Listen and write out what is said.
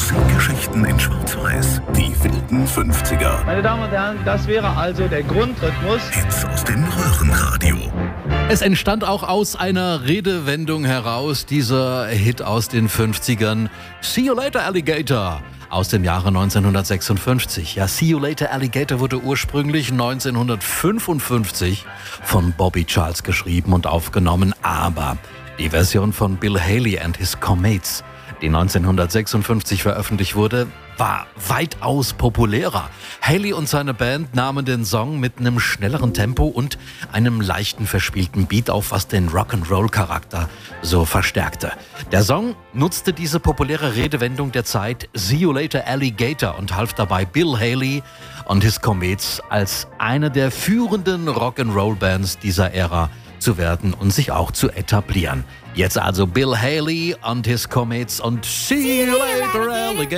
Musikgeschichten in Schwarz-Weiß. Die wilden 50er. Meine Damen und Herren, das wäre also der Grundrhythmus. Hits aus dem Röhrenradio. Es entstand auch aus einer Redewendung heraus dieser Hit aus den 50ern. See you later, Alligator. Aus dem Jahre 1956. Ja, See You Later Alligator wurde ursprünglich 1955 von Bobby Charles geschrieben und aufgenommen, aber die Version von Bill Haley and His Comets, die 1956 veröffentlicht wurde, war weitaus populärer. Haley und seine Band nahmen den Song mit einem schnelleren Tempo und einem leichten verspielten Beat auf, was den Rock'n'Roll-Charakter so verstärkte. Der Song nutzte diese populäre Redewendung der Zeit See You Later Alligator und half dabei Bill Haley und His Comets als eine der führenden Rock'n'Roll-Bands dieser Ära zu werden und sich auch zu etablieren. Jetzt also Bill Haley und His Comets und See You Later Alligator.